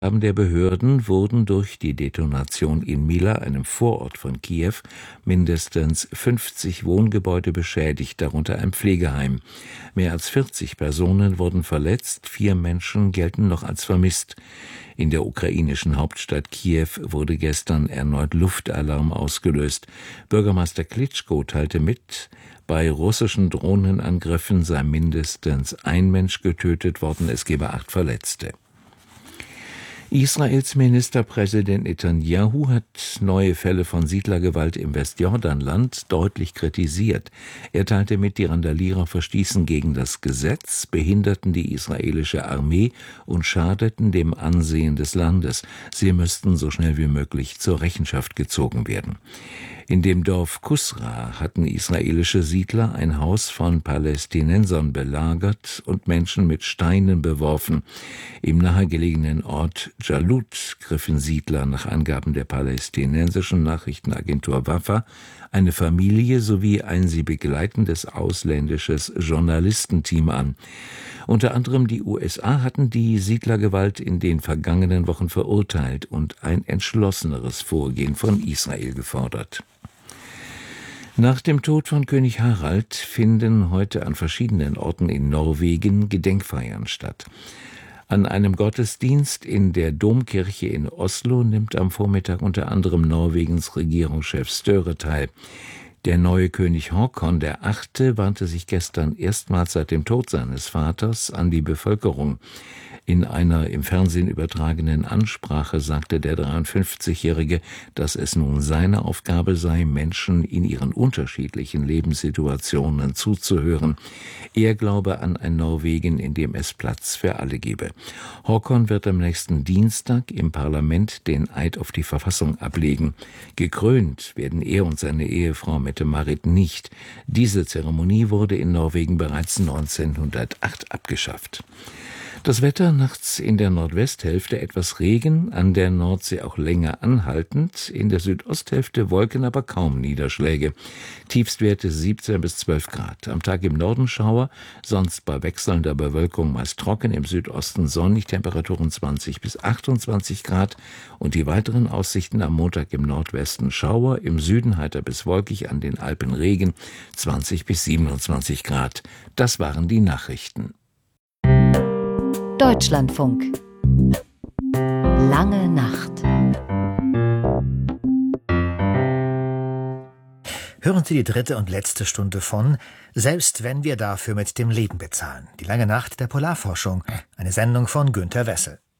Angaben der Behörden wurden durch die Detonation in Mila, einem Vorort von Kiew, mindestens 50 Wohngebäude beschädigt, darunter ein Pflegeheim. Mehr als 40 Personen wurden verletzt, 4 Menschen gelten noch als vermisst. In der ukrainischen Hauptstadt Kiew wurde gestern erneut Luftalarm ausgelöst. Bürgermeister Klitschko teilte mit, bei russischen Drohnenangriffen sei mindestens ein Mensch getötet worden, es gebe 8 Verletzte. Israels Ministerpräsident Netanyahu hat neue Fälle von Siedlergewalt im Westjordanland deutlich kritisiert. Er teilte mit, die Randalierer verstießen gegen das Gesetz, behinderten die israelische Armee und schadeten dem Ansehen des Landes. Sie müssten so schnell wie möglich zur Rechenschaft gezogen werden. In dem Dorf Kusra hatten israelische Siedler ein Haus von Palästinensern belagert und Menschen mit Steinen beworfen. Im nahegelegenen Ort Jalut griffen Siedler nach Angaben der palästinensischen Nachrichtenagentur Wafa eine Familie sowie ein sie begleitendes ausländisches Journalistenteam an. Unter anderem die USA hatten die Siedlergewalt in den vergangenen Wochen verurteilt und ein entschlosseneres Vorgehen von Israel gefordert. Nach dem Tod von König Harald finden heute an verschiedenen Orten in Norwegen Gedenkfeiern statt. An einem Gottesdienst in der Domkirche in Oslo nimmt am Vormittag unter anderem Norwegens Regierungschef Støre teil. Der neue König Håkon VIII. Wandte sich gestern erstmals seit dem Tod seines Vaters an die Bevölkerung. In einer im Fernsehen übertragenen Ansprache sagte der 53-Jährige, dass es nun seine Aufgabe sei, Menschen in ihren unterschiedlichen Lebenssituationen zuzuhören. Er glaube an ein Norwegen, in dem es Platz für alle gebe. Håkon wird am nächsten Dienstag im Parlament den Eid auf die Verfassung ablegen. Gekrönt werden er und seine Ehefrau Mette-Marit nicht. Diese Zeremonie wurde in Norwegen bereits 1908 abgeschafft. Das Wetter: nachts in der Nordwesthälfte etwas Regen, an der Nordsee auch länger anhaltend, in der Südosthälfte Wolken, aber kaum Niederschläge. Tiefstwerte 17 bis 12 Grad. Am Tag im Norden Schauer, sonst bei wechselnder Bewölkung meist trocken, im Südosten sonnig, Temperaturen 20 bis 28 Grad. Und die weiteren Aussichten: am Montag im Nordwesten Schauer, im Süden heiter bis wolkig, an den Alpen Regen, 20 bis 27 Grad. Das waren die Nachrichten. Deutschlandfunk. Lange Nacht. Hören Sie die 3. und letzte Stunde von Selbst wenn wir dafür mit dem Leben bezahlen. Die lange Nacht der Polarforschung. Eine Sendung von Günter Wessel.